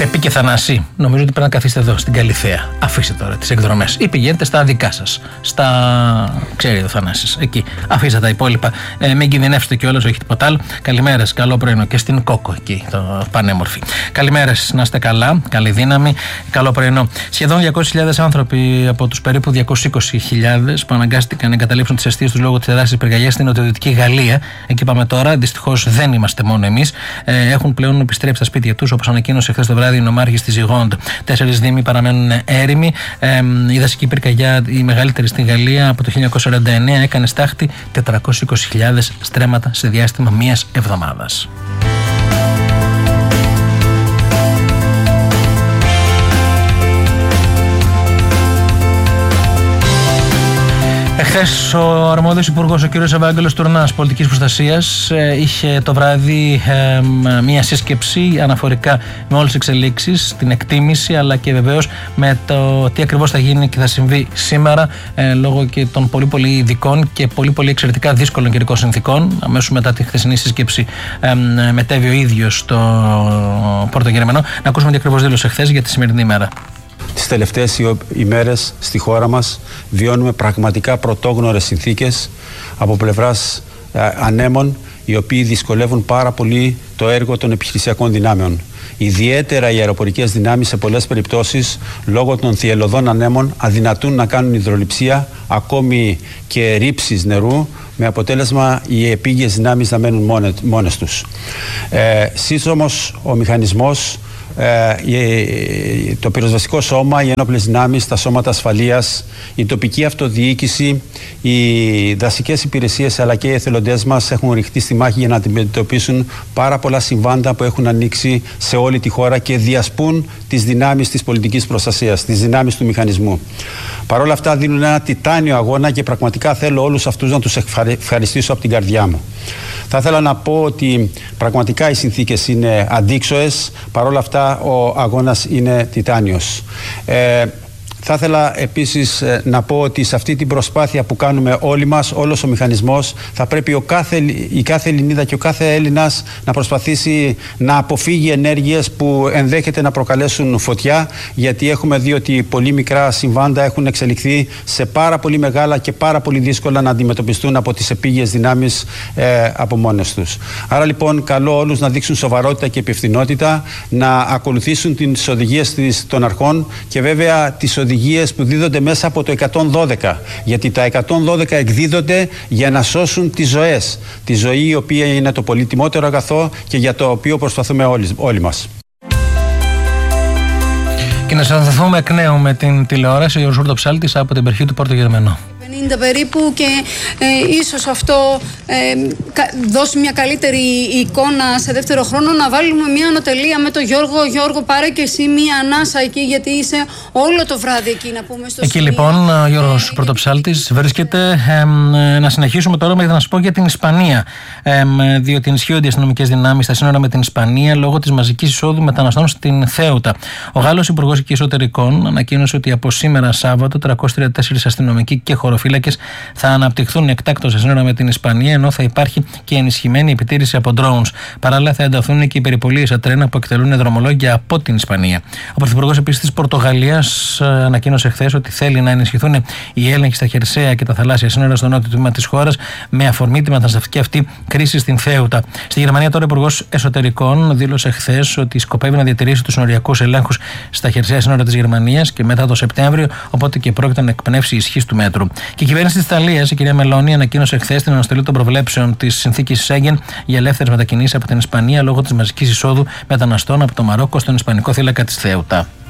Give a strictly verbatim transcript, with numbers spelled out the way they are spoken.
Πεπί και Θανάση, νομίζω ότι πρέπει να καθίσετε εδώ στην Καλυθέα. Αφήστε τώρα τις εκδρομές ή πηγαίνετε στα δικά σας. Στα. Ξέρετε, ο Θανάσης. Εκεί. Αφήστε τα υπόλοιπα. Ε, μην κινδυνεύσετε κιόλας, όχι τίποτα άλλο. Καλημέρες, καλό πρωινό και στην Κόκο εκεί, το πανέμορφη. Καλημέρες, να είστε καλά, καλή δύναμη, καλό πρωινό. Σχεδόν διακόσιες χιλιάδες άνθρωποι από τους περίπου διακόσιες είκοσι χιλιάδες που αναγκάστηκαν να εγκαταλείψουν τις αιστείες τους λόγω της τεράστιας πυρκαγιάς στην νοτιοδυτική Γαλλία. Εκεί πάμε τώρα. Δυστυχώς δεν είμαστε μόνο εμείς. Ε, έχουν πλέον επιστρέψει στα σπίτια τους, όπως ανακοίνωσε χθες το βράδυ η νομάρχης της Gironde. Τέσσερις δήμοι παραμένουν έρημοι. Ε, η δασική πυρκαγιά, η μεγαλύτερη στην Γαλλία από το χίλια εννιακόσια σαράντα εννέα, έκανε στάχτη τετρακόσιες είκοσι χιλιάδες στρέμματα σε διάστημα μίας εβδομάδας. Εχθές ο αρμόδιος υπουργός, ο κ. Ευάγγελος Τουρνάς, πολιτικής προστασίας, είχε το βράδυ ε, μία σύσκεψη αναφορικά με όλες τις εξελίξεις, την εκτίμηση αλλά και βεβαίως με το τι ακριβώς θα γίνει και θα συμβεί σήμερα ε, λόγω και των πολύ πολύ ειδικών και πολύ πολύ εξαιρετικά δύσκολων καιρικών συνθήκων. Αμέσως μετά τη χθεσινή σύσκεψη ε, μετέβη ο ίδιος στο Πρωτογερμανό. Να ακούσουμε τι ακριβώς δήλωσε χθες για τη σημερινή ημέρα. Τις τελευταίες ημέρες στη χώρα μας βιώνουμε πραγματικά πρωτόγνωρες συνθήκες από πλευράς ε, ανέμων, οι οποίοι δυσκολεύουν πάρα πολύ το έργο των επιχειρησιακών δυνάμεων. Ιδιαίτερα οι αεροπορικές δυνάμεις σε πολλές περιπτώσεις λόγω των θυελλωδών ανέμων αδυνατούν να κάνουν υδρολειψία, ακόμη και ρήψεις νερού, με αποτέλεσμα οι επίγειες δυνάμεις να μένουν μόνες, μόνες τους. Ε, σύντομος ο μηχανισμός, το πυροσβεστικό σώμα, οι ένοπλες δυνάμεις, τα σώματα ασφαλείας, η τοπική αυτοδιοίκηση, οι δασικές υπηρεσίες αλλά και οι εθελοντές μας έχουν ρηχτεί στη μάχη για να αντιμετωπίσουν πάρα πολλά συμβάντα που έχουν ανοίξει σε όλη τη χώρα και διασπούν τις δυνάμεις της πολιτικής προστασίας, τις δυνάμεις του μηχανισμού. Παρ' όλα αυτά δίνουν ένα τιτάνιο αγώνα και πραγματικά θέλω όλους αυτούς να τους ευχαριστήσω από την καρδιά μου. Θα ήθελα να πω ότι πραγματικά οι συνθήκες είναι αντίξωες, παρ' όλα αυτά ο αγώνας είναι τιτάνιος. Ε, Θα ήθελα επίσης να πω ότι σε αυτή την προσπάθεια που κάνουμε όλοι μας, όλος ο μηχανισμός, θα πρέπει ο κάθε, η κάθε Ελληνίδα και ο κάθε Έλληνας να προσπαθήσει να αποφύγει ενέργειες που ενδέχεται να προκαλέσουν φωτιά, γιατί έχουμε δει ότι πολύ μικρά συμβάντα έχουν εξελιχθεί σε πάρα πολύ μεγάλα και πάρα πολύ δύσκολα να αντιμετωπιστούν από τις επίγειες δυνάμεις ε, από μόνες τους. Άρα λοιπόν καλώ όλους να δείξουν σοβαρότητα και υπευθυνότητα, να ακολουθήσουν τις οδηγίες των αρχών και βέβαια τις οδηγίες που δίδονται μέσα από το εκατόν δώδεκα, γιατί τα εκατόν δώδεκα εκδίδονται για να σώσουν τις ζωές, τη ζωή η οποία είναι το πολύτιμότερο αγαθό και για το οποίο προσπαθούμε όλοι, όλοι μας. Και να συναντηθούμε εκ νέου με την τηλεόραση, ο Γιώργος Πρωτοψάλτης από την περιοχή του Πρωτογερμανού. πενήντα περίπου και ε, ίσως αυτό ε, δώσει μια καλύτερη εικόνα σε δεύτερο χρόνο. Να βάλουμε μια ανατελεία με τον Γιώργο. Γιώργο, πάρε και εσύ μια ανάσα εκεί, γιατί είσαι όλο το βράδυ εκεί, να πούμε, στο εκεί σημείο. Λοιπόν ο Γιώργος ε, Πρωτοψάλτης βρίσκεται. Ε, ε, να συνεχίσουμε τώρα με να σας πω για την Ισπανία, ε, διότι ενισχύονται οι αστυνομικές δυνάμεις στα σύνορα με την Ισπανία λόγω της μαζικής εισόδου μεταναστών στην Θέουτα. Ο Γάλλος Υπουργός εκεί Εσωτερικών ανακοίνωσε ότι από σήμερα Σάββατο τριακόσιοι τριάντα τέσσερις αστυνομικοί και χωροφύλακες θα αναπτυχθούν εκτάκτως σε σύνορα με την Ισπανία, ενώ θα υπάρχει και ενισχυμένη επιτήρηση από drones. Παράλληλα, θα ενταθούν και οι περιπολίες σε τρένα που εκτελούν δρομολόγια από την Ισπανία. Ο Πρωθυπουργός επίσης της Πορτογαλίας ανακοίνωσε χθες ότι θέλει να ενισχυθούν οι έλεγχοι στα χερσαία και τα θαλάσσια σύνορα στο νότιο τμήμα της χώρας με αφορμή τη μεταναστευτική αυτή κρίση στην Θέουτα. Στη Γερμανία, τώρα ο Υπουργός Εσωτερικών δήλωσε χθες ότι σκοπεύει να διατηρήσει τους συνοριακούς ελέγχους στα χερσαία σύνορα της Γερμανίας και μετά το Σεπτέμβριο, οπότε και πρόκειται να εκπνεύσει η ισχύς του μέτρου. Και η κυβέρνηση της Ιταλίας, η κυρία Μελώνη, ανακοίνωσε χθες την αναστολή των προβλέψεων της συνθήκης Σέγγεν για ελεύθερες μετακινήσεις από την Ισπανία λόγω της μαζικής εισόδου μεταναστών από το Μαρόκο στον Ισπανικό θύλακα της Θέουτα.